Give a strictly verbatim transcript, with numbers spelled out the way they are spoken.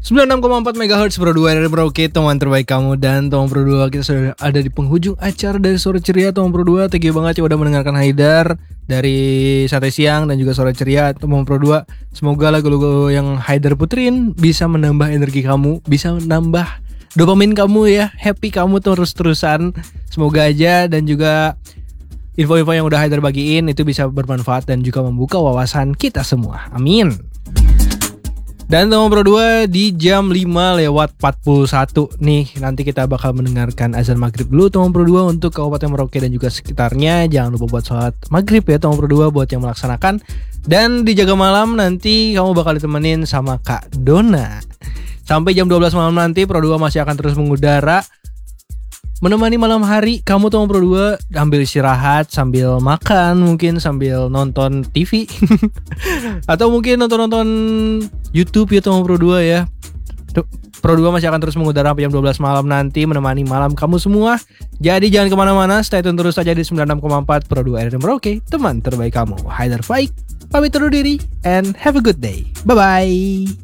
sembilan puluh enam koma empat megahertz Pro dua R R Merauke, teman terbaik kamu. Dan teman Pro dua, kita sudah ada di penghujung acara dari Sore Ceria. Teman Pro dua, thank you banget ya udah mendengarkan Haidar dari Sate Siang dan juga Sore Ceria. Teman Pro dua, semoga lagu-lagu yang Haidar puterin bisa menambah energi kamu, bisa menambah dopamin kamu ya, happy kamu terus-terusan. Semoga aja, dan juga info-info yang udah Haidar bagiin itu bisa bermanfaat dan juga membuka wawasan kita semua. Amin. Dan teman Pro dua, di jam lima lewat empat puluh satu nih nanti kita bakal mendengarkan azan maghrib dulu teman Pro dua untuk Kabupaten Merauke dan juga sekitarnya. Jangan lupa buat sholat maghrib ya teman Pro dua buat yang melaksanakan. Dan di Jaga Malam nanti kamu bakal ditemenin sama Kak Dona. Sampai jam dua belas malam nanti Pro dua masih akan terus mengudara, menemani malam hari kamu teman Pro dua, ambil istirahat sambil makan, mungkin sambil nonton T V atau mungkin nonton-nonton YouTube ya teman Pro dua ya. Pro dua masih akan terus mengudara sampai jam dua belas malam nanti, menemani malam kamu semua. Jadi jangan kemana-mana, stay tune terus saja di sembilan puluh enam koma empat Pro dua R R Merauke, teman terbaik kamu. Haidar Faik pamit undur diri and have a good day. Bye-bye.